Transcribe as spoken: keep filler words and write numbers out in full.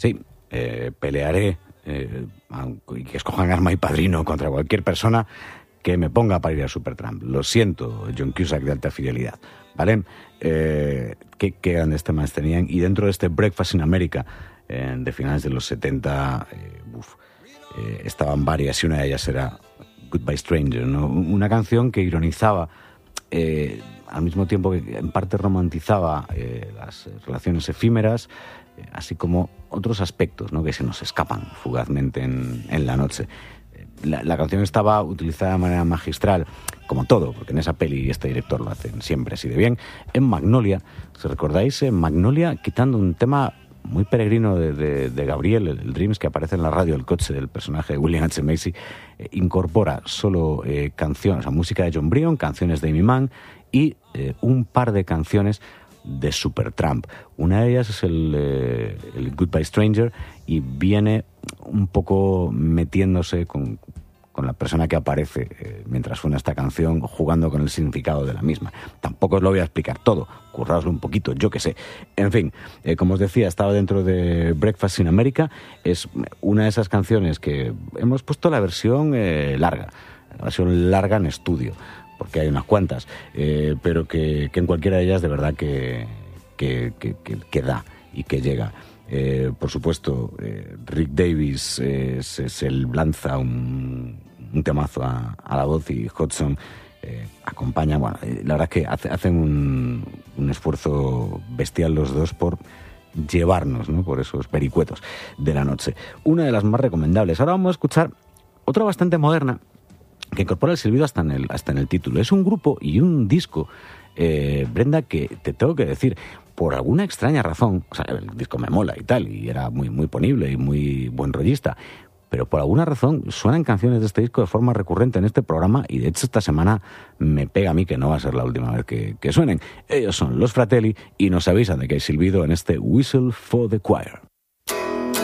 Sí, eh, pelearé eh, y que escojan arma y padrino contra cualquier persona que me ponga para ir a Supertramp. Lo siento, John Cusack de alta fidelidad, ¿vale? Eh, qué, qué grandes temas tenían. Y dentro de este Breakfast in America, eh, de finales de los setenta, eh, uf, eh, estaban varias, y una de ellas era Goodbye Stranger, ¿no? Una canción que ironizaba, eh, al mismo tiempo que en parte romantizaba eh, las relaciones efímeras, eh, así como otros aspectos, ¿no?, que se nos escapan fugazmente en, en la noche. La, la canción estaba utilizada de manera magistral, como todo, porque en esa peli este director lo hacen siempre así de bien. En Magnolia, ¿os recordáis? En Magnolia, quitando un tema muy peregrino de, de, de Gabriel, el, el Dreams, que aparece en la radio, el coche del personaje de William H. Macy, eh, incorpora solo eh, canciones, o sea, música de John Bryan, canciones de Amy Mann y eh, un par de canciones de Supertramp. Una de ellas es el, eh, el Goodbye Stranger, y viene un poco metiéndose con, con la persona que aparece eh, mientras suena esta canción, jugando con el significado de la misma. Tampoco os lo voy a explicar todo, curraoslo un poquito, yo qué sé. En fin, eh, como os decía, estaba dentro de Breakfast in America. Es una de esas canciones que hemos puesto la versión eh, larga, la versión larga en estudio, porque hay unas cuantas, eh, pero que, que en cualquiera de ellas de verdad que, que, que, que, que da y que llega. Eh, por supuesto, eh, Rick Davies eh, se, se lanza un, un temazo a, a la voz, y Hudson eh, acompaña. Bueno, eh, la verdad es que hace, hacen un, un esfuerzo bestial los dos por llevarnos, ¿no?, por esos vericuetos de la noche. Una de las más recomendables. Ahora vamos a escuchar otra bastante moderna, que incorpora el silbido hasta en el, hasta en el título. Es un grupo y un disco, eh, Brenda, que te tengo que decir, por alguna extraña razón, o sea, el disco me mola y tal, y era muy, muy ponible y muy buen rollista, pero por alguna razón suenan canciones de este disco de forma recurrente en este programa, y de hecho esta semana me pega a mí que no va a ser la última vez que, que suenen. Ellos son Los Fratelli y nos avisan de que hay silbido en este Whistle for the Choir.